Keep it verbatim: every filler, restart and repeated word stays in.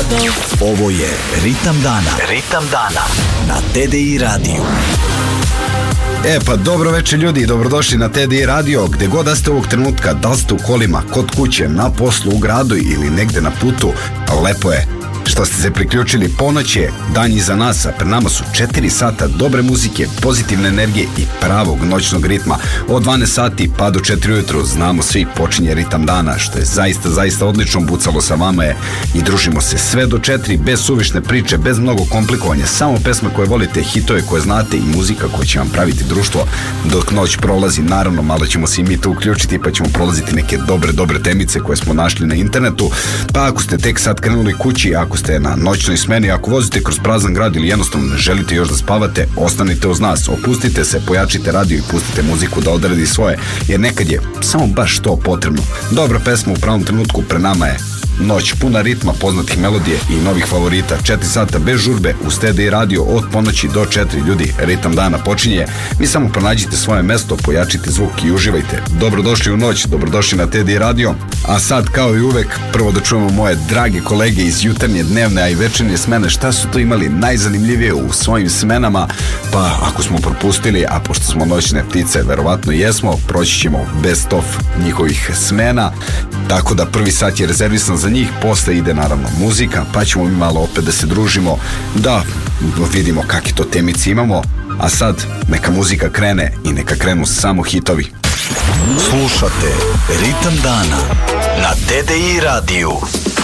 Ovo je Ritam dana. Ritam dana na T D I radiju. E pa dobro večer ljudi i dobrodošli na T D I radio, gde god da ste ovog trenutka, da li ste u kolima, kod kuće, na poslu, u gradu ili negde na putu, lepo je što ste se priključili. Ponoć je, dan iza nas, a pred nama su četiri sata dobre muzike, pozitivne energije i pravog noćnog ritma. Od dvanaest sati pa do četiri ujutru, znamo svi, počinje Ritam dana, što je zaista, zaista odlično. Bucalo sa vama je i družimo se sve do četiri, bez suvišne priče, bez mnogo komplikovanja, samo pesme koje volite, hitove koje znate i muzika koja će vam praviti društvo dok noć prolazi. Naravno, malo ćemo se i mi tu uključiti, pa ćemo prolaziti neke dobre, dobre temice koje smo našli na internetu. Pa ako ste tek sad krenuli kući, ako ste na noćnoj smeni, ako vozite kroz prazan grad ili jednostavno ne želite još da spavate, ostanite uz nas, opustite se, pojačite radio i pustite muziku da odradi svoje, jer nekad je samo baš to potrebno. Dobra pesma u pravom trenutku, pre nama je noć puna ritma, poznatih melodije i novih favorita. četiri sata bez žurbe uz T D I radio od ponoći do četiri. Ljudi, Ritam dana počinje. Vi samo pronađite svoje mesto, pojačite zvuk i uživajte. Dobrodošli u noć, dobrodošli na T D I radio. A sad, kao i uvek, prvo da čujemo moje drage kolege iz jutarnje, dnevne, a i večernje smene, šta su to imali najzanimljivije u svojim smenama. Pa ako smo propustili, a pošto smo noćne ptice, verovatno jesmo, proći ćemo best of njihovih smena. Tako da prvi sat je rezervisan za njih, posle ide naravno muzika, pa ćemo mi malo opet da se družimo, da vidimo kakve to temice imamo. A sad neka muzika krene i neka krenu samo hitovi. Slušate Ritam dana na T D I radiju.